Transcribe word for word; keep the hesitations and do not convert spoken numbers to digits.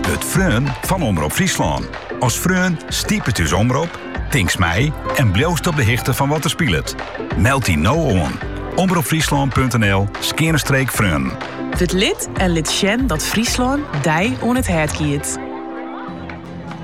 Het Freun van Omroep Friesland. Als Freun stiepet dus omroep, tinks mij en bloost op de hichte van wat er speelt. Meld die nou on. omroepfriesland punt n l skerenstreek Freun. Het lid en lid Sjen dat Friesland dij on het hert kiet.